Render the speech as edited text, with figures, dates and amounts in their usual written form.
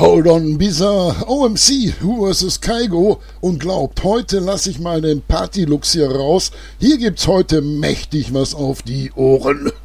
Hold on, Bizarre, OMC vs. Kaigo und glaubt, heute lasse ich mal den Partylux hier raus. Hier gibt's heute mächtig was auf die Ohren.